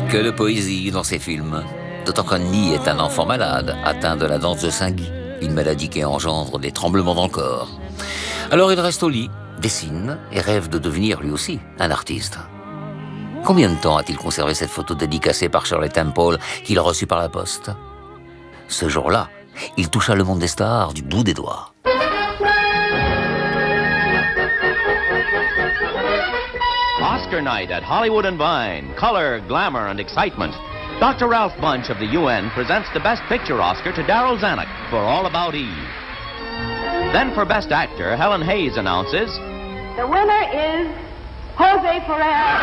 Que de poésie dans ces films. D'autant qu'Annie est un enfant malade, atteint de la danse de Saint-Guy, une maladie qui engendre des tremblements dans le corps. Alors il reste au lit, dessine et rêve de devenir lui aussi un artiste. Combien de temps a-t-il conservé cette photo dédicacée par Shirley Temple qu'il a reçue par la poste? Ce jour-là, il toucha le monde des stars du bout des doigts. Oscar night at Hollywood and Vine. Color, glamour, and excitement. Dr. Ralph Bunch of the UN presents the Best Picture Oscar to Daryl Zanuck for All About Eve. Then for Best Actor, Helen Hayes announces... The winner is Jose Ferrer.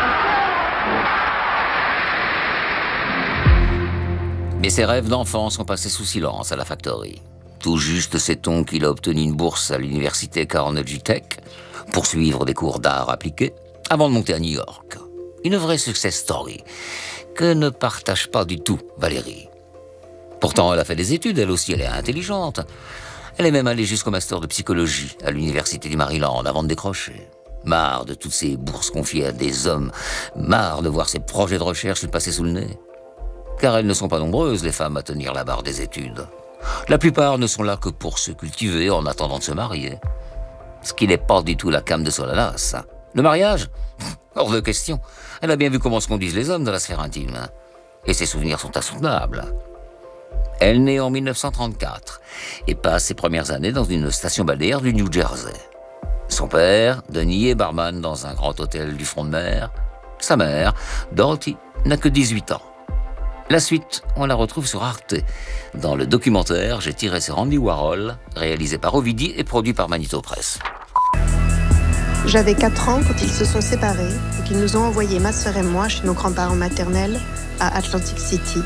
Mais ses rêves d'enfant sont passés sous silence à la Factory. Tout juste sait-on qu'il a obtenu une bourse à l'université Carnegie Tech pour suivre des cours d'art appliqué avant de monter à New York. Une vraie success story que ne partage pas du tout Valérie. Pourtant, elle a fait des études, elle aussi, elle est intelligente. Elle est même allée jusqu'au master de psychologie à l'université du Maryland avant de décrocher. Marre de toutes ces bourses confiées à des hommes, marre de voir ses projets de recherche lui passer sous le nez. Car elles ne sont pas nombreuses, les femmes, à tenir la barre des études. La plupart ne sont là que pour se cultiver en attendant de se marier. Ce qui n'est pas du tout la came de Solanas. Le mariage? Hors de question. Elle a bien vu comment se conduisent les hommes dans la sphère intime. Et ses souvenirs sont insoutenables. Elle naît en 1934 et passe ses premières années dans une station balnéaire du New Jersey. Son père, Denis, est barman dans un grand hôtel du front de mer. Sa mère, Dorothy, n'a que 18 ans. La suite, on la retrouve sur Arte, dans le documentaire J'ai tiré c'est Andy Warhol, réalisé par Ovidie et produit par Magneto Press. J'avais 4 ans quand ils se sont séparés et qu'ils nous ont envoyé, ma sœur et moi, chez nos grands-parents maternels à Atlantic City.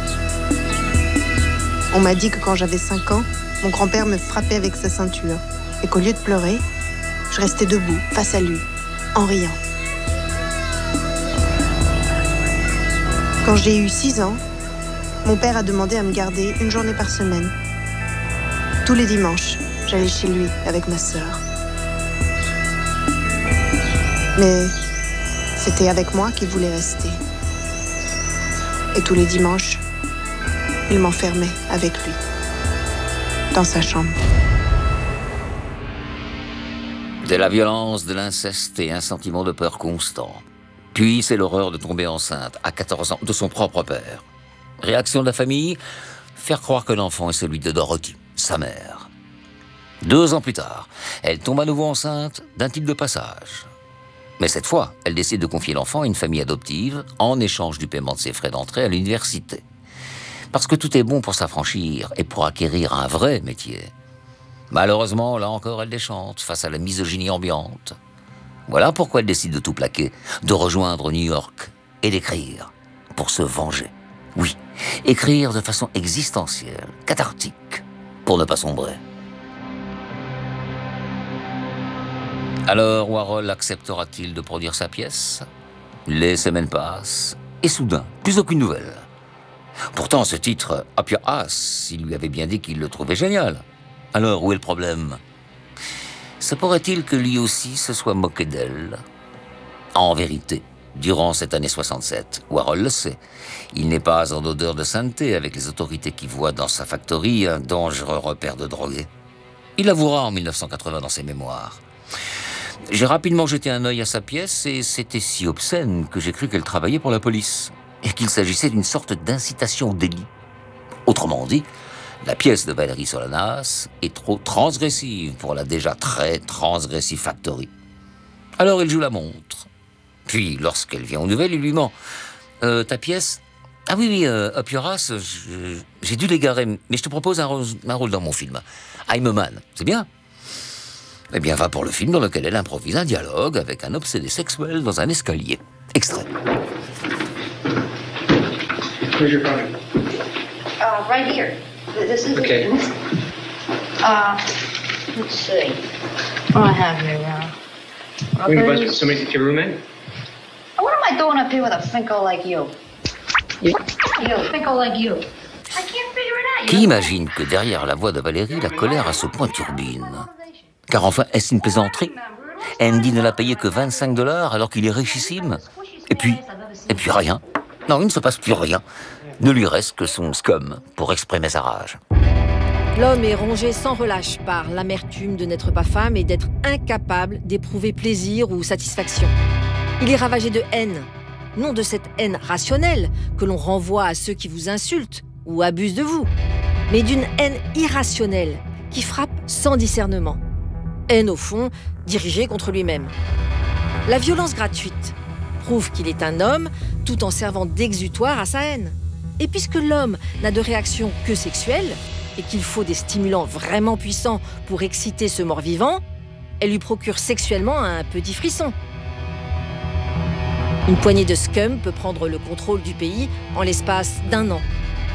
On m'a dit que quand j'avais 5 ans, mon grand-père me frappait avec sa ceinture et qu'au lieu de pleurer, je restais debout, face à lui, en riant. Quand j'ai eu 6 ans, mon père a demandé à me garder une journée par semaine. Tous les dimanches, j'allais chez lui avec ma sœur. Mais c'était avec moi qu'il voulait rester. Et tous les dimanches, il m'enfermait avec lui, dans sa chambre. De la violence, de l'inceste et un sentiment de peur constant. Puis c'est l'horreur de tomber enceinte, à 14 ans, de son propre père. Réaction de la famille, faire croire que l'enfant est celui de Dorothy, sa mère. 2 ans plus tard, elle tombe à nouveau enceinte d'un type de passage. Mais cette fois, elle décide de confier l'enfant à une famille adoptive en échange du paiement de ses frais d'entrée à l'université. Parce que tout est bon pour s'affranchir et pour acquérir un vrai métier. Malheureusement, là encore, elle déchante face à la misogynie ambiante. Voilà pourquoi elle décide de tout plaquer, de rejoindre New York et d'écrire pour se venger. Oui, écrire de façon existentielle, cathartique, pour ne pas sombrer. Alors Warhol acceptera-t-il de produire sa pièce? Les semaines passent, et soudain, plus aucune nouvelle. Pourtant, ce titre, Up Your Ass, il lui avait bien dit qu'il le trouvait génial. Alors, où est le problème? Se pourrait-il que lui aussi se soit moqué d'elle? En vérité, durant cette année 67, Warhol le sait, il n'est pas en odeur de sainteté avec les autorités qui voient dans sa factory un dangereux repère de drogués. Il avouera en 1980 dans ses mémoires. J'ai rapidement jeté un œil à sa pièce et c'était si obscène que j'ai cru qu'elle travaillait pour la police et qu'il s'agissait d'une sorte d'incitation au délit. Autrement dit, la pièce de Valérie Solanas est trop transgressive pour la déjà très transgressive Factory. Alors il joue la montre. Puis, lorsqu'elle vient aux nouvelles, il lui ment. Ta pièce? Ah oui, Up Your Ass, j'ai dû l'égarer, mais je te propose un rôle dans mon film. I'm a Man, c'est bien? Eh bien, va pour le film dans lequel elle improvise un dialogue avec un obsédé sexuel dans un escalier. Extrait. Where's your phone? Right here. This is Okay. Let's see. What do I have here now? We're gonna bust somebody to your roommate? What am I doing up here with a finko like you? Yeah. You, finko like you. I can't figure it out. Qui imagine que derrière la voix de Valérie, la colère à ce point turbine? Car enfin, est-ce une plaisanterie? Andy ne l'a payé que $25 alors qu'il est richissime. Et puis rien. Non, il ne se passe plus rien. Ne lui reste que son scum pour exprimer sa rage. L'homme est rongé sans relâche par l'amertume de n'être pas femme et d'être incapable d'éprouver plaisir ou satisfaction. Il est ravagé de haine, non de cette haine rationnelle que l'on renvoie à ceux qui vous insultent ou abusent de vous, mais d'une haine irrationnelle qui frappe sans discernement. Haine, au fond, dirigée contre lui-même. La violence gratuite prouve qu'il est un homme tout en servant d'exutoire à sa haine. Et puisque l'homme n'a de réaction que sexuelle, et qu'il faut des stimulants vraiment puissants pour exciter ce mort-vivant, elle lui procure sexuellement un petit frisson. Une poignée de scum peut prendre le contrôle du pays en l'espace d'1 an.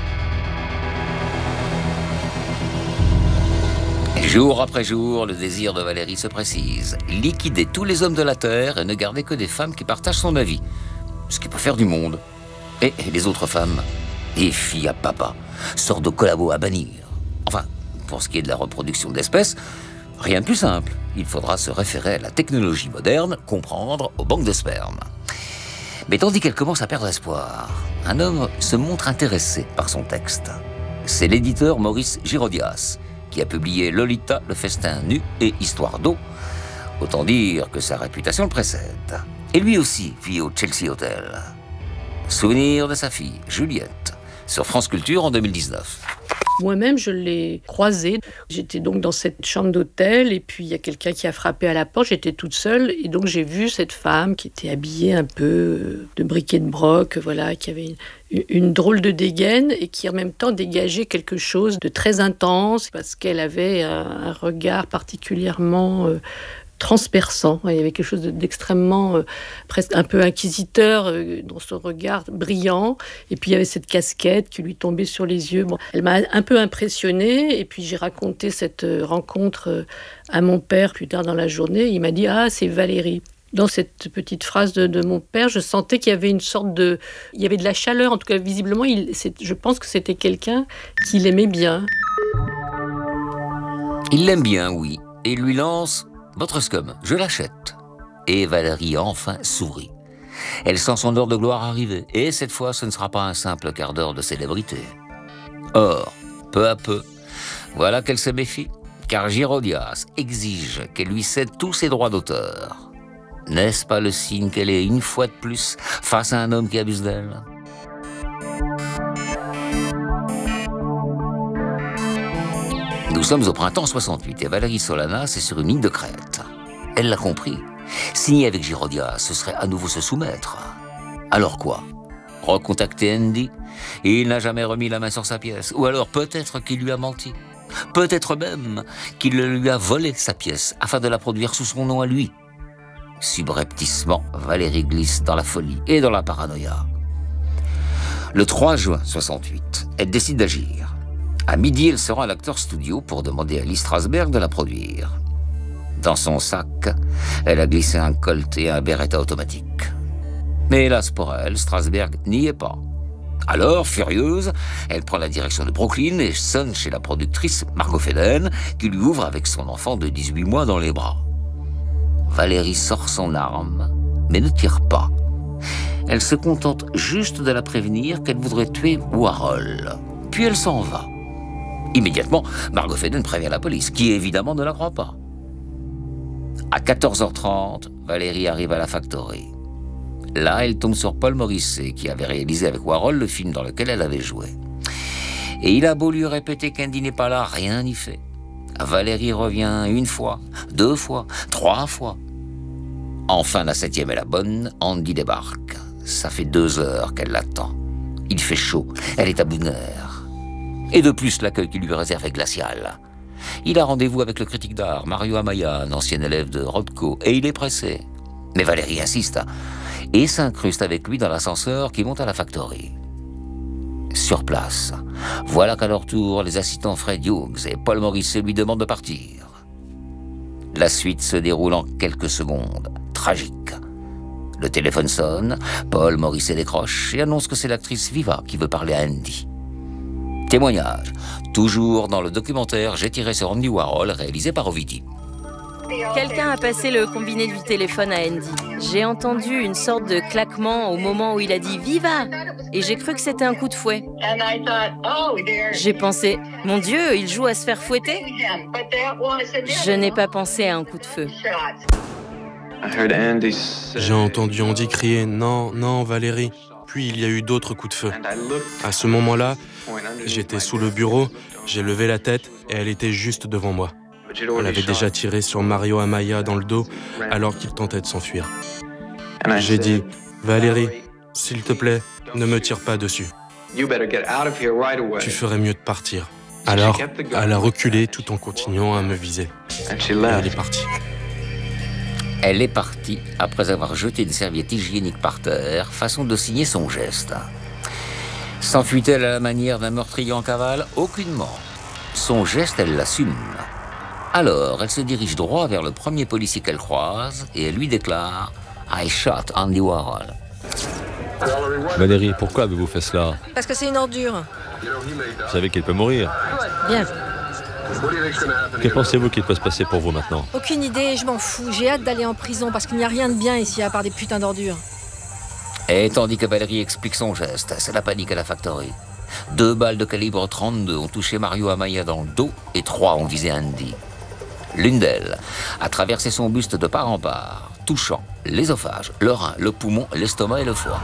Jour après jour, le désir de Valérie se précise. Liquider tous les hommes de la Terre et ne garder que des femmes qui partagent son avis. Ce qui peut faire du monde. Et les autres femmes, et filles à papa, sortent de collabos à bannir. Enfin, pour ce qui est de la reproduction d'espèces, rien de plus simple. Il faudra se référer à la technologie moderne, comprendre aux banques de sperme. Mais tandis qu'elle commence à perdre espoir, un homme se montre intéressé par son texte. C'est l'éditeur Maurice Girodias, qui a publié Lolita, le festin nu et Histoire d'eau. Autant dire que sa réputation le précède. Et lui aussi vit au Chelsea Hotel. Souvenir de sa fille, Juliette, sur France Culture en 2019. Moi-même, je l'ai croisé. J'étais donc dans cette chambre d'hôtel et puis il y a quelqu'un qui a frappé à la porte. J'étais toute seule et donc j'ai vu cette femme qui était habillée un peu de bric et de broc, voilà, qui avait une drôle de dégaine et qui en même temps dégageait quelque chose de très intense parce qu'elle avait un regard particulièrement transperçant. Il y avait quelque chose d'extrêmement, presque un peu inquisiteur dans son regard brillant. Et puis il y avait cette casquette qui lui tombait sur les yeux. Bon, elle m'a un peu impressionnée. Et puis j'ai raconté cette rencontre à mon père plus tard dans la journée. Il m'a dit « Ah, c'est Valérie ». Dans cette petite phrase de mon père, je sentais qu'il y avait une sorte de... Il y avait de la chaleur. En tout cas, visiblement, je pense que c'était quelqu'un qui l'aimait bien. Il l'aime bien, oui. Et il lui lance... Votre scum, je l'achète. Et Valérie enfin sourit. Elle sent son heure de gloire arriver. Et cette fois, ce ne sera pas un simple quart d'heure de célébrité. Or, peu à peu, voilà qu'elle se méfie. Car Girodias exige qu'elle lui cède tous ses droits d'auteur. N'est-ce pas le signe qu'elle est, une fois de plus, face à un homme qui abuse d'elle ? Nous sommes au printemps 68 et Valérie Solanas est sur une île de crête. Elle l'a compris. Signer avec Girodias, ce serait à nouveau se soumettre. Alors quoi ? Recontacter Andy ? Il n'a jamais remis la main sur sa pièce. Ou alors peut-être qu'il lui a menti. Peut-être même qu'il lui a volé sa pièce afin de la produire sous son nom à lui. Subrepticement, Valérie glisse dans la folie et dans la paranoïa. Le 3 juin 68, elle décide d'agir. À midi, elle se rend à l'Actors Studio pour demander à Lee Strasberg de la produire. Dans son sac, elle a glissé un Colt et un Beretta automatique. Mais hélas pour elle, Strasberg n'y est pas. Alors, furieuse, elle prend la direction de Brooklyn et sonne chez la productrice Margot Feden, qui lui ouvre avec son enfant de 18 mois dans les bras. Valérie sort son arme, mais ne tire pas. Elle se contente juste de la prévenir qu'elle voudrait tuer Warhol. Puis elle s'en va. Immédiatement, Margot Feden prévient la police, qui évidemment ne la croit pas. À 14h30, Valérie arrive à la Factory. Là, elle tombe sur Paul Morisset, qui avait réalisé avec Warhol le film dans lequel elle avait joué. Et il a beau lui répéter qu'Andy n'est pas là, rien n'y fait. Valérie revient 1 fois, 2 fois, 3 fois. Enfin, la 7e est la bonne, Andy débarque. Ça fait 2 heures qu'elle l'attend. Il fait chaud, elle est à bout de nerfs. Et de plus, l'accueil qu'il lui réserve est glacial. Il a rendez-vous avec le critique d'art, Mario Amaya, un ancien élève de Rothko, et il est pressé. Mais Valérie insiste et s'incruste avec lui dans l'ascenseur qui monte à la Factory. Sur place, voilà qu'à leur tour, les assistants Fred Hughes et Paul Morisset lui demandent de partir. La suite se déroule en quelques secondes, tragique. Le téléphone sonne, Paul Morisset décroche et annonce que c'est l'actrice Viva qui veut parler à Andy. Témoignage, toujours dans le documentaire J'ai tiré sur Andy Warhol, réalisé par Ovidie. Quelqu'un a passé le combiné du téléphone à Andy. J'ai entendu une sorte de claquement au moment où il a dit « Viva !» et j'ai cru que c'était un coup de fouet. J'ai pensé « Mon Dieu, il joue à se faire fouetter ?» Je n'ai pas pensé à un coup de feu. J'ai entendu Andy crier « Non, non, Valérie !» Puis il y a eu d'autres coups de feu. À ce moment-là, j'étais sous le bureau, j'ai levé la tête et elle était juste devant moi. Elle avait déjà tiré sur Mario Amaya dans le dos alors qu'il tentait de s'enfuir. J'ai dit « Valérie, s'il te plaît, ne me tire pas dessus. Tu ferais mieux de partir. » Alors, elle a reculé tout en continuant à me viser. Et elle est partie. Elle est partie après avoir jeté une serviette hygiénique par terre, façon de signer son geste. S'enfuit-elle à la manière d'un meurtrier en cavale? Aucunement. Son geste, elle l'assume. Alors, elle se dirige droit vers le premier policier qu'elle croise et elle lui déclare « I shot Andy Warhol ». Valérie, pourquoi avez-vous fait cela? Parce que c'est une ordure. Vous savez qu'il peut mourir. Bien. Que pensez-vous qu'il peut se passer pour vous maintenant? Aucune idée, je m'en fous. J'ai hâte d'aller en prison parce qu'il n'y a rien de bien ici à part des putains d'ordures. Et tandis que Valérie explique son geste, c'est la panique à la factory. 2 balles de calibre 32 ont touché Mario Amaya dans le dos et 3 ont visé Andy. L'une d'elles a traversé son buste de part en part, touchant l'ésophage, le rein, le poumon, l'estomac et le foie.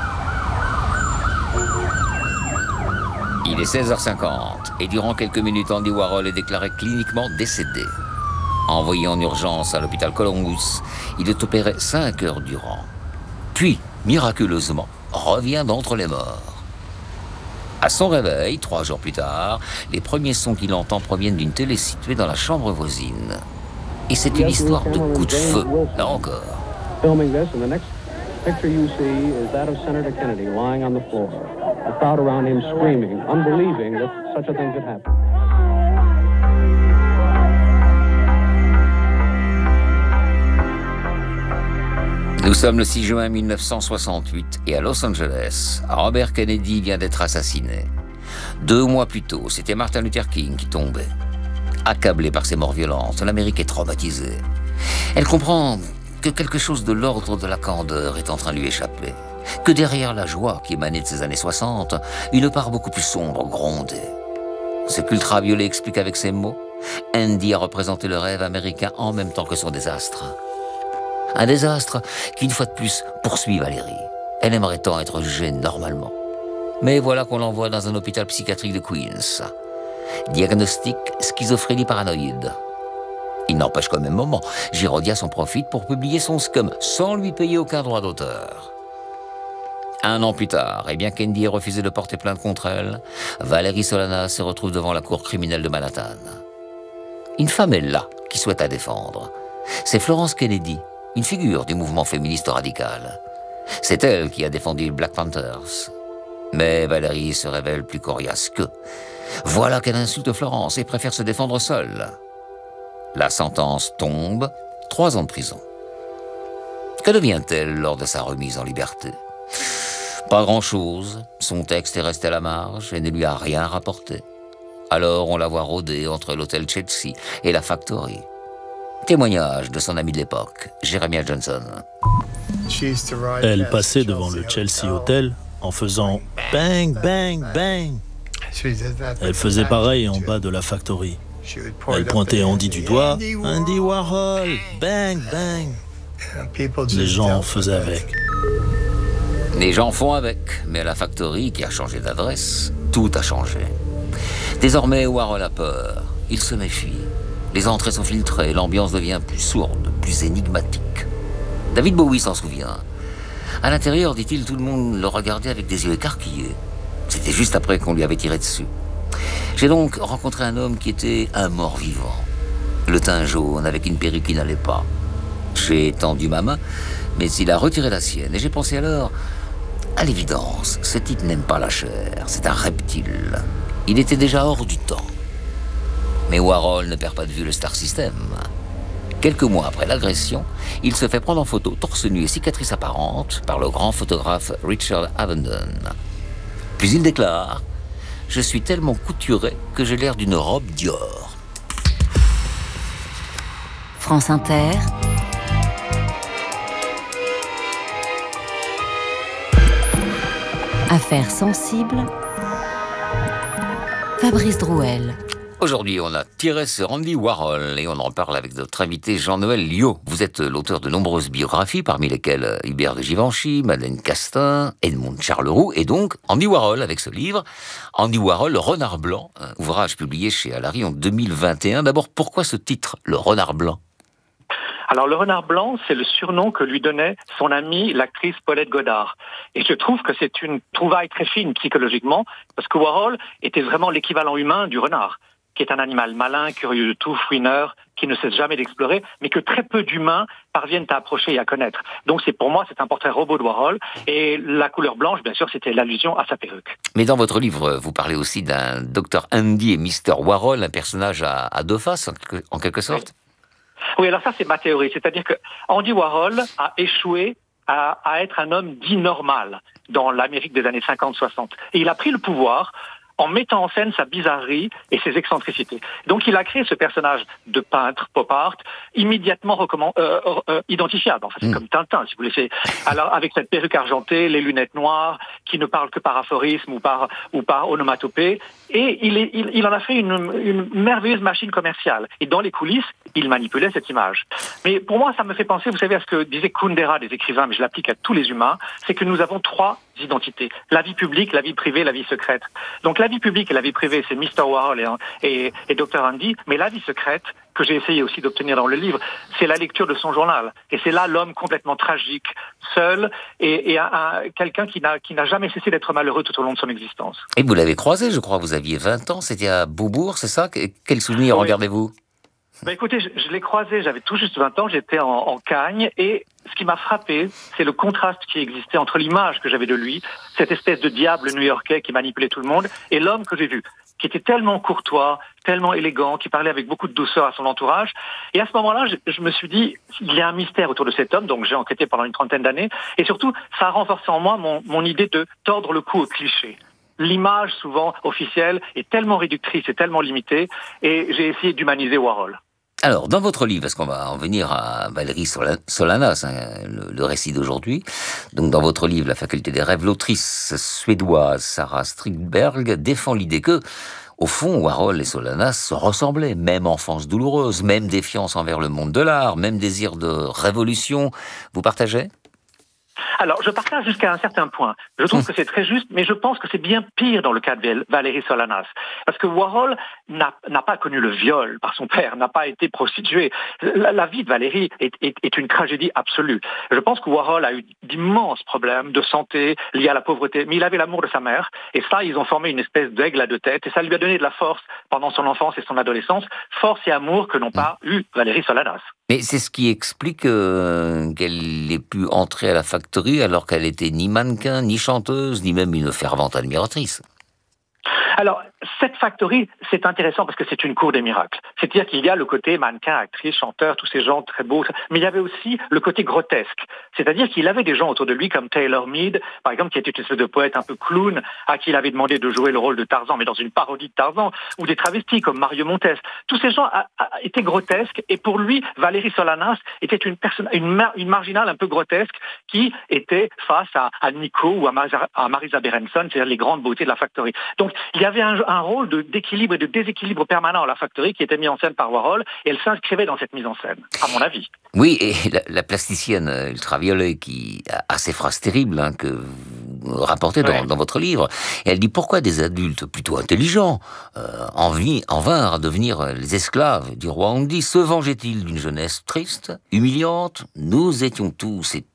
Il est 16h50 et durant quelques minutes, Andy Warhol est déclaré cliniquement décédé. Envoyé en urgence à l'hôpital Columbus, il est opéré 5 heures durant. Puis, miraculeusement, revient d'entre les morts. À son réveil, 3 jours plus tard, les premiers sons qu'il entend proviennent d'une télé située dans la chambre voisine. Et c'est une histoire de coup de feu, là encore. Picture you see is that of Senator Kennedy lying on the floor. A crowd around him screaming, unbelieving that such a thing could happen. Nous sommes le 6 juin 1968 et à Los Angeles, Robert Kennedy vient d'être assassiné. 2 mois plus tôt, c'était Martin Luther King qui tombait. Accablée par ces morts violentes, l'Amérique est traumatisée. Elle comprend que quelque chose de l'ordre de la candeur est en train de lui échapper, que derrière la joie qui émanait de ces années 60, une part beaucoup plus sombre grondait. Ce qu'Ultraviolet explique avec ces mots, Andy a représenté le rêve américain en même temps que son désastre. Un désastre qui, une fois de plus, poursuit Valérie. Elle aimerait tant être jugée normalement. Mais voilà qu'on l'envoie dans un hôpital psychiatrique de Queens. Diagnostic schizophrénie paranoïde. Il n'empêche qu'au même moment, Girodias en profite pour publier son scum sans lui payer aucun droit d'auteur. 1 an plus tard, et bien qu'Andy ait refusé de porter plainte contre elle, Valérie Solanas se retrouve devant la cour criminelle de Manhattan. Une femme est là qui souhaite la défendre. C'est Florence Kennedy, une figure du mouvement féministe radical. C'est elle qui a défendu les Black Panthers. Mais Valérie se révèle plus coriace qu'eux. Voilà qu'elle insulte Florence et préfère se défendre seule. La sentence tombe, 3 ans de prison. Que devient-elle lors de sa remise en liberté? Pas grand-chose. Son texte est resté à la marge et ne lui a rien rapporté. Alors on la voit rôder entre l'hôtel Chelsea et la Factory. Témoignage de son ami de l'époque, Jeremiah Johnson. Elle passait devant le Chelsea Hotel en faisant bang, bang, bang. Elle faisait pareil en bas de la Factory. Elle pointait Andy du doigt. Andy Warhol, bang, bang. Les gens en faisaient avec. Les gens font avec, mais à la Factory, qui a changé d'adresse, tout a changé. Désormais, Warhol a peur. Il se méfie. Les entrées sont filtrées, l'ambiance devient plus sourde, plus énigmatique. David Bowie s'en souvient. À l'intérieur, dit-il, tout le monde le regardait avec des yeux écarquillés. C'était juste après qu'on lui avait tiré dessus. J'ai donc rencontré un homme qui était un mort-vivant. Le teint jaune, avec une perruque qui n'allait pas. J'ai tendu ma main, mais il a retiré la sienne. Et j'ai pensé alors, à l'évidence, ce type n'aime pas la chair. C'est un reptile. Il était déjà hors du temps. Mais Warhol ne perd pas de vue le Star System. Quelques mois après l'agression, il se fait prendre en photo, torse nu et cicatrice apparente, par le grand photographe Richard Avedon. Puis il déclare « Je suis tellement couturé que j'ai l'air d'une robe Dior ». France Inter, Affaires sensibles, Fabrice Drouel. Aujourd'hui, on a tiré sur Andy Warhol et on en parle avec notre invité Jean-Noël Liot. Vous êtes l'auteur de nombreuses biographies, parmi lesquelles Hubert de Givenchy, Madeleine Castin, Edmond Charleroux et donc Andy Warhol avec ce livre, Andy Warhol, Le Renard Blanc, un ouvrage publié chez Alary en 2021. D'abord, pourquoi ce titre, Le Renard Blanc ? Alors, le renard blanc, c'est le surnom que lui donnait son amie, l'actrice Paulette Goddard. Et je trouve que c'est une trouvaille très fine psychologiquement, parce que Warhol était vraiment l'équivalent humain du renard, qui est un animal malin, curieux de tout, fouineur, qui ne cesse jamais d'explorer, mais que très peu d'humains parviennent à approcher et à connaître. Donc pour moi, c'est un portrait robot de Warhol. Et la couleur blanche, bien sûr, c'était l'allusion à sa perruque. Mais dans votre livre, vous parlez aussi d'un Dr Andy et Mr Warhol, un personnage à deux faces, en quelque sorte. Oui, alors ça, c'est ma théorie. C'est-à-dire que Andy Warhol a échoué à être un homme dit normal dans l'Amérique des années 50-60. Et il a pris le pouvoir en mettant en scène sa bizarrerie et ses excentricités. Donc il a créé ce personnage de peintre pop art immédiatement identifiable. Enfin, c'est comme Tintin, si vous voulez. Alors avec cette perruque argentée, les lunettes noires, qui ne parlent que par aphorisme ou par onomatopée, et il en a fait une merveilleuse machine commerciale. Et dans les coulisses, il manipulait cette image. Mais pour moi, ça me fait penser, vous savez, à ce que disait Kundera des écrivains, mais je l'applique à tous les humains, c'est que nous avons trois identités. La vie publique, la vie privée, la vie secrète. Donc la vie publique et la vie privée, c'est Mr. Warhol et Dr. Andy, mais la vie secrète, que j'ai essayé aussi d'obtenir dans le livre, c'est la lecture de son journal. Et c'est là l'homme complètement tragique, seul, et quelqu'un qui n'a jamais cessé d'être malheureux tout au long de son existence. Et vous l'avez croisé, je crois, vous aviez 20 ans, c'était à Beaubourg, c'est ça ? Quel souvenir regardez-vous ? Écoutez, je l'ai croisé, j'avais tout juste 20 ans, j'étais en Cagne, et ce qui m'a frappé, c'est le contraste qui existait entre l'image que j'avais de lui, cette espèce de diable new-yorkais qui manipulait tout le monde, et l'homme que j'ai vu, qui était tellement courtois, tellement élégant, qui parlait avec beaucoup de douceur à son entourage. Et à ce moment-là, je me suis dit, il y a un mystère autour de cet homme, donc j'ai enquêté pendant une trentaine d'années, et surtout, ça a renforcé en moi mon idée de tordre le cou au cliché. L'image, souvent officielle, est tellement réductrice et tellement limitée, et j'ai essayé d'humaniser Warhol. Alors, dans votre livre, parce qu'on va en venir à Valérie Solanas, le récit d'aujourd'hui, donc dans votre livre, La faculté des rêves, l'autrice suédoise Sarah Strindberg défend l'idée que, au fond, Warhol et Solanas se ressemblaient, même enfance douloureuse, même défiance envers le monde de l'art, même désir de révolution. Vous partagez ? Alors, je partage jusqu'à un certain point. Je trouve que c'est très juste, mais je pense que c'est bien pire dans le cas de Valérie Solanas. Parce que Warhol n'a pas connu le viol par son père, n'a pas été prostitué. La vie de Valérie est une tragédie absolue. Je pense que Warhol a eu d'immenses problèmes de santé liés à la pauvreté, mais il avait l'amour de sa mère, et ça, ils ont formé une espèce d'aigle à deux têtes, et ça lui a donné de la force pendant son enfance et son adolescence, force et amour que n'ont pas eu Valérie Solanas. Mais c'est ce qui explique qu'elle ait pu entrer à la Factory alors qu'elle était ni mannequin, ni chanteuse, ni même une fervente admiratrice. Alors, cette Factory, c'est intéressant parce que c'est une cour des miracles. C'est-à-dire qu'il y a le côté mannequin, actrice, chanteur, tous ces gens très beaux, mais il y avait aussi le côté grotesque. C'est-à-dire qu'il avait des gens autour de lui comme Taylor Mead, par exemple, qui était une espèce de poète un peu clown, à qui il avait demandé de jouer le rôle de Tarzan, mais dans une parodie de Tarzan, ou des travestis comme Mario Montez. Tous ces gens étaient grotesques, et pour lui, Valérie Solanas était une marginale un peu grotesque qui était face à Nico ou à Marisa Berenson, c'est-à-dire les grandes beautés de la Factory. Donc, il y avait un rôle d'équilibre et de déséquilibre permanent à la Factory qui était mis en scène par Warhol, et elle s'inscrivait dans cette mise en scène, à mon avis. Oui, et la plasticienne ultraviolet qui a ces phrases terribles que vous rapportez dans votre livre, et elle dit pourquoi des adultes plutôt intelligents en vinrent à devenir les esclaves du roi Andy. Se vengeait-il d'une jeunesse triste, humiliante? Nous étions tous et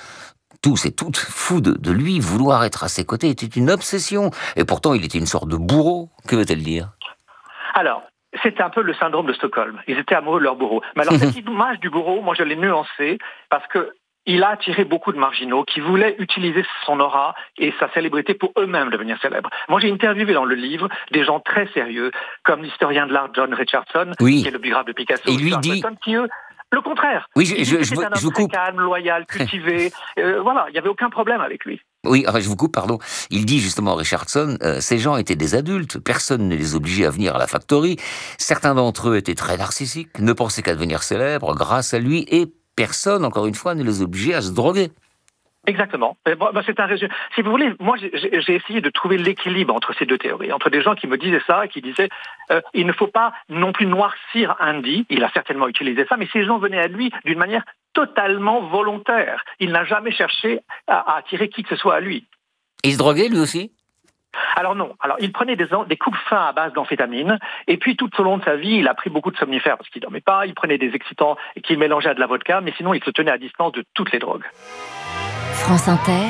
toutes fous de lui. Vouloir être à ses côtés était une obsession. Et pourtant, il était une sorte de bourreau. Que veut-elle dire? Alors, c'est un peu le syndrome de Stockholm. Ils étaient amoureux de leur bourreau. Mais alors, cette image du bourreau, moi, je l'ai nuancée parce que il a attiré beaucoup de marginaux qui voulaient utiliser son aura et sa célébrité pour eux-mêmes devenir célèbres. Moi, j'ai interviewé dans le livre des gens très sérieux, comme l'historien de l'art John Richardson, qui est le biographe de Picasso. Et lui dit... qui, eux, le contraire. Oui, c'est un homme très calme, loyal, cultivé. Voilà, il n'y avait aucun problème avec lui. Oui, enfin, je vous coupe, pardon. Il dit justement, Richardson, ces gens étaient des adultes, personne ne les obligeait à venir à la factory. Certains d'entre eux étaient très narcissiques, ne pensaient qu'à devenir célèbres grâce à lui, et personne, encore une fois, ne les obligeait à se droguer. Exactement. C'est un résumé. Si vous voulez, moi, j'ai essayé de trouver l'équilibre entre ces deux théories, entre des gens qui me disaient ça et qui disaient il ne faut pas non plus noircir Andy. Il a certainement utilisé ça, mais ces gens venaient à lui d'une manière totalement volontaire. Il n'a jamais cherché à attirer qui que ce soit à lui. Et il se droguait, lui aussi ? Alors non. Alors il prenait des coupes-fins à base d'amphétamine, et puis tout au long de sa vie, il a pris beaucoup de somnifères parce qu'il dormait pas. Il prenait des excitants qu'il mélangeait à de la vodka, mais sinon il se tenait à distance de toutes les drogues. France Inter.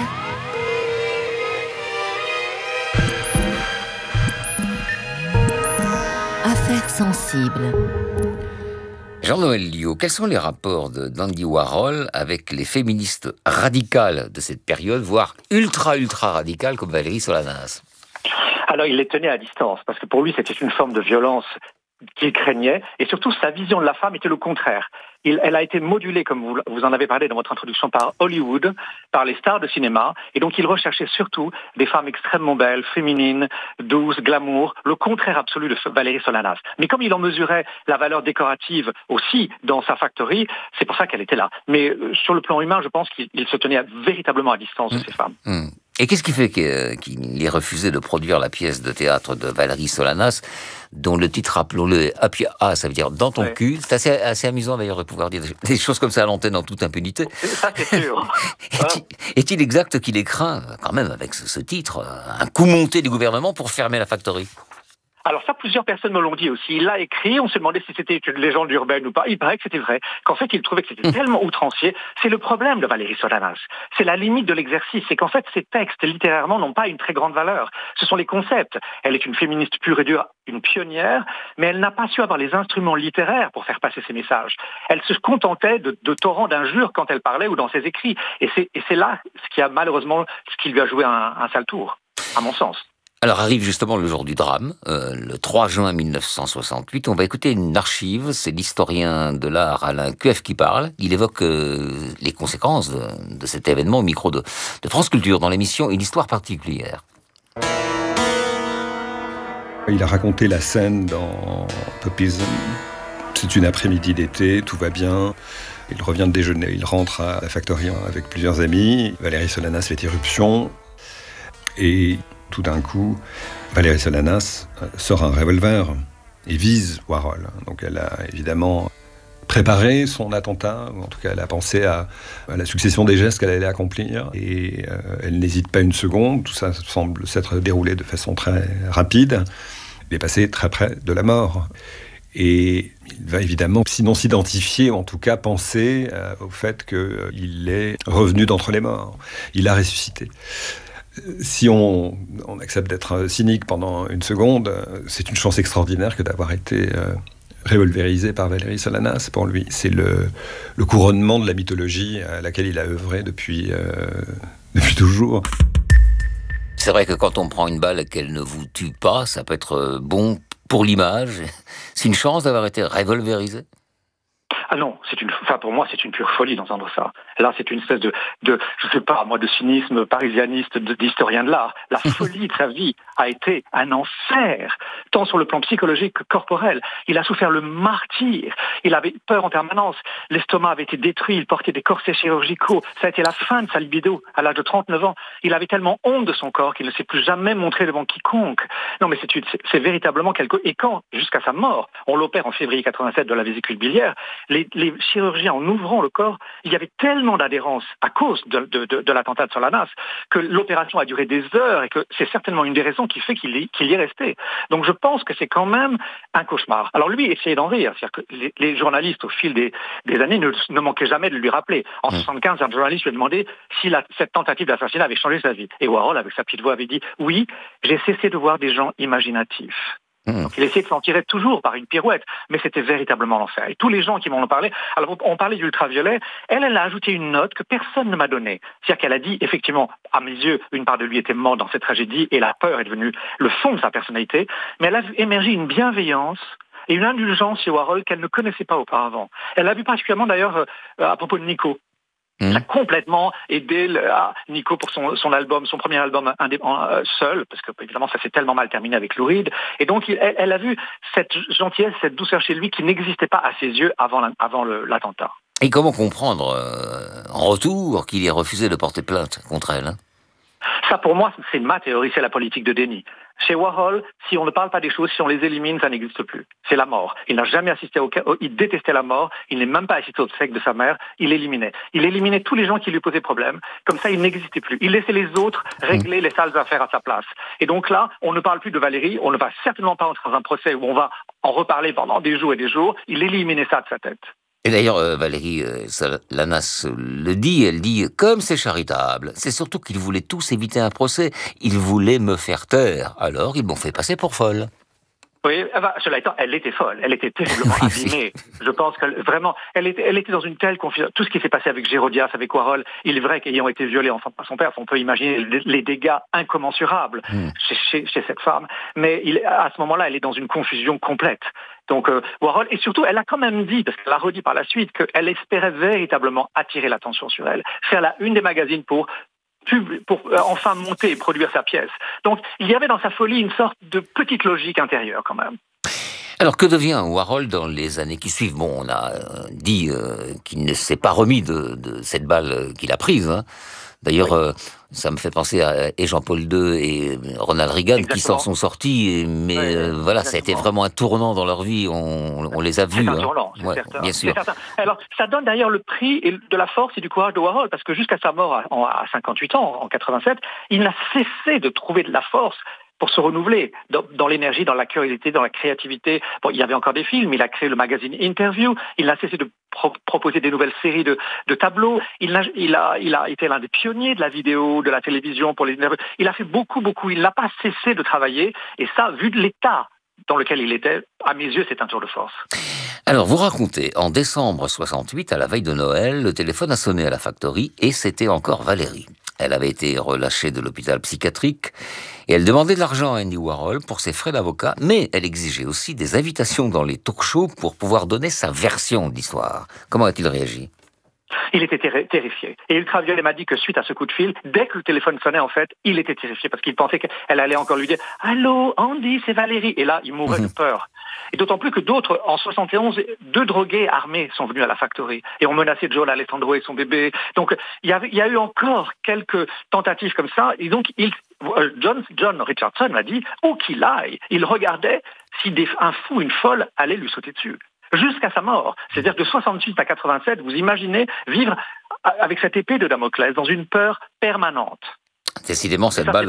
Affaires sensibles. Jean-Noël Liot, quels sont les rapports d'Andy Warhol avec les féministes radicales de cette période, voire ultra radicales comme Valérie Solanas ? Alors il les tenait à distance, parce que pour lui c'était une forme de violence qu'il craignait, et surtout sa vision de la femme était le contraire. Elle a été modulée, comme vous en avez parlé dans votre introduction, par Hollywood, par les stars de cinéma, et donc il recherchait surtout des femmes extrêmement belles, féminines, douces, glamour, le contraire absolu de Valérie Solanas. Mais comme il en mesurait la valeur décorative aussi dans sa factory, c'est pour ça qu'elle était là. Mais sur le plan humain, je pense qu'il se tenait véritablement à distance de ces femmes. Et qu'est-ce qui fait qu'il ait refusé de produire la pièce de théâtre de Valérie Solanas, dont le titre, rappelons-le, ça veut dire dans ton cul. C'est assez amusant d'ailleurs de pouvoir dire des choses comme ça à l'antenne en toute impunité. Ça, c'est sûr. Est-il exact qu'il ait craint, quand même, avec ce titre, un coup monté du gouvernement pour fermer la factory ? Alors ça, plusieurs personnes me l'ont dit aussi. Il l'a écrit, on se demandait si c'était une légende urbaine ou pas. Il paraît que c'était vrai, qu'en fait, il trouvait que c'était tellement outrancier. C'est le problème de Valérie Solanas. C'est la limite de l'exercice. C'est qu'en fait, ces textes, littérairement, n'ont pas une très grande valeur. Ce sont les concepts. Elle est une féministe pure et dure, une pionnière, mais elle n'a pas su avoir les instruments littéraires pour faire passer ses messages. Elle se contentait de torrents d'injures quand elle parlait ou dans ses écrits. Et c'est là ce qui lui a joué un sale tour, à mon sens. Alors arrive justement le jour du drame, le 3 juin 1968. On va écouter une archive, c'est l'historien de l'art Alain Cueff qui parle. Il évoque les conséquences de cet événement au micro de France Culture dans l'émission Une histoire particulière. Il a raconté la scène dans Popism. C'est une après-midi d'été, tout va bien. Il revient de déjeuner, il rentre à la factory avec plusieurs amis. Valérie Solanas fait irruption et tout d'un coup, Valérie Solanas sort un revolver et vise Warhol. Donc elle a évidemment préparé son attentat, ou en tout cas elle a pensé à la succession des gestes qu'elle allait accomplir, et elle n'hésite pas une seconde. Tout ça semble s'être déroulé de façon très rapide. Il est passé très près de la mort. Et il va évidemment, sinon s'identifier, ou en tout cas penser au fait qu'il est revenu d'entre les morts. Il a ressuscité. Si on accepte d'être cynique pendant une seconde, c'est une chance extraordinaire que d'avoir été revolverisé par Valérie Solanas. Pour lui, c'est le couronnement de la mythologie à laquelle il a œuvré depuis toujours. C'est vrai que quand on prend une balle et qu'elle ne vous tue pas, ça peut être bon pour l'image. C'est une chance d'avoir été revolverisé. Ah non, pour moi, c'est une pure folie d'entendre ça. Là, c'est une espèce de je sais pas, moi, de cynisme parisianiste d'historien de l'art. La folie de sa vie a été un enfer, tant sur le plan psychologique que corporel. Il a souffert le martyre. Il avait peur en permanence. L'estomac avait été détruit. Il portait des corsets chirurgicaux. Ça a été la fin de sa libido à l'âge de 39 ans. Il avait tellement honte de son corps qu'il ne s'est plus jamais montré devant quiconque. Non, mais c'est véritablement Et quand, jusqu'à sa mort, on l'opère en février 87 de la vésicule biliaire, les chirurgiens, en ouvrant le corps, il y avait tellement d'adhérence à cause de l'attentat de Solanas que l'opération a duré des heures et que c'est certainement une des raisons qui fait qu'il y est resté. Donc je pense que c'est quand même un cauchemar. Alors lui essayait d'en rire, c'est-à-dire que les journalistes au fil des années ne manquaient jamais de lui rappeler. En 1975, un journaliste lui a demandé si cette tentative d'assassinat avait changé sa vie. Et Warhol, avec sa petite voix, avait dit « Oui, j'ai cessé de voir des gens imaginatifs ». Donc il essayait de s'en tirer toujours par une pirouette, mais c'était véritablement l'enfer. Et tous les gens qui m'en ont parlé, alors on parlait d'ultraviolet, elle a ajouté une note que personne ne m'a donnée. C'est-à-dire qu'elle a dit, effectivement, à mes yeux, une part de lui était morte dans cette tragédie et la peur est devenue le fond de sa personnalité, mais elle a émergé une bienveillance et une indulgence chez Warhol qu'elle ne connaissait pas auparavant. Elle l'a vu particulièrement d'ailleurs à propos de Nico. Il a complètement aidé Nico pour son album, son premier album seul, parce que évidemment ça s'est tellement mal terminé avec Lou Reed. Et donc elle a vu cette gentillesse, cette douceur chez lui qui n'existait pas à ses yeux avant l'attentat. Et comment comprendre en retour qu'il ait refusé de porter plainte contre elle, hein? Ça, pour moi, c'est ma théorie, c'est la politique de déni. Chez Warhol, si on ne parle pas des choses, si on les élimine, ça n'existe plus. C'est la mort. Il n'a jamais assisté il détestait la mort, il n'est même pas assisté au obsèques de sa mère, il éliminait. Il éliminait tous les gens qui lui posaient problème. Comme ça, il n'existait plus. Il laissait les autres régler les sales affaires à sa place. Et donc là, on ne parle plus de Valérie, on ne va certainement pas entrer dans un procès où on va en reparler pendant des jours et des jours. Il éliminait ça de sa tête. Et d'ailleurs, Valérie Solanas le dit, elle dit « Comme c'est charitable, c'est surtout qu'ils voulaient tous éviter un procès. Ils voulaient me faire taire. Alors, ils m'ont fait passer pour folle. » Oui, cela étant, elle était folle, elle était terriblement abîmée. Je pense que vraiment, elle était dans une telle confusion. Tout ce qui s'est passé avec Gérodias, avec Warhol, il est vrai qu'ayant été violée par son père, on peut imaginer les dégâts incommensurables chez cette femme. Mais à ce moment-là, elle est dans une confusion complète. Donc Warhol, et surtout, elle a quand même dit, parce qu'elle a redit par la suite, qu'elle espérait véritablement attirer l'attention sur elle, faire la une des magazines pour enfin monter et produire sa pièce. Donc, il y avait dans sa folie une sorte de petite logique intérieure, quand même. Alors, que devient Warhol dans les années qui suivent ? Bon, on a dit qu'il ne s'est pas remis de cette balle qu'il a prise, hein. D'ailleurs, ça me fait penser à Jean-Paul II et Ronald Reagan qui s'en sont sortis, mais voilà, ça a été vraiment un tournant dans leur vie, on les a vus. C'est un tournant, c'est certain. Bien sûr. Alors, ça donne d'ailleurs le prix de la force et du courage de Warhol, parce que jusqu'à sa mort à 58 ans, en 87, il n'a cessé de trouver de la force pour se renouveler dans l'énergie, dans la curiosité, dans la créativité. Bon, il y avait encore des films, il a créé le magazine Interview, il n'a cessé de proposer des nouvelles séries de tableaux, il a été l'un des pionniers de la vidéo, de la télévision pour les nerveux. Il a fait beaucoup, il n'a pas cessé de travailler, et ça, vu de l'état dans lequel il était, à mes yeux, c'est un tour de force. Alors, vous racontez, en décembre 68, à la veille de Noël, le téléphone a sonné à la Factory, et c'était encore Valérie. Elle avait été relâchée de l'hôpital psychiatrique et elle demandait de l'argent à Andy Warhol pour ses frais d'avocat, mais elle exigeait aussi des invitations dans les talk-shows pour pouvoir donner sa version de l'histoire. Comment a-t-il réagi ? Il était terrifié. Et Ultraviolet m'a dit que suite à ce coup de fil, dès que le téléphone sonnait, en fait, il était terrifié parce qu'il pensait qu'elle allait encore lui dire « Allô, Andy, c'est Valérie ». Et là, il mourait de peur. Et d'autant plus que d'autres, en 71, 2 drogués armés sont venus à la Factory et ont menacé Joel Alessandro et son bébé. Donc, il y a eu encore quelques tentatives comme ça. Et donc, John Richardson m'a dit, où qu'il aille, il regardait si un fou, une folle, allait lui sauter dessus. Jusqu'à sa mort. C'est-à-dire de 68 à 87, vous imaginez vivre avec cette épée de Damoclès dans une peur permanente. Décidément, cette balle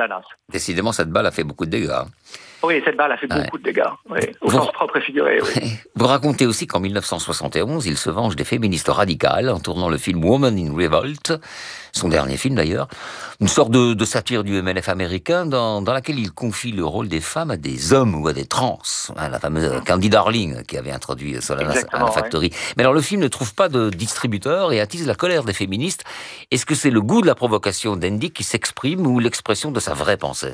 a fait beaucoup de dégâts. Oui, cette balle a fait beaucoup de dégâts, oui, au sens propre et figuré. Oui. Vous racontez aussi qu'en 1971, il se venge des féministes radicales en tournant le film Woman in Revolt, son dernier film d'ailleurs, une sorte de satire du MLF américain dans laquelle il confie le rôle des femmes à des hommes ou à des trans, hein, la fameuse Candy Darling qui avait introduit Solanas à la Factory. Ouais. Mais alors le film ne trouve pas de distributeur et attise la colère des féministes. Est-ce que c'est le goût de la provocation d'Andy qui s'exprime ou l'expression de sa vraie pensée ?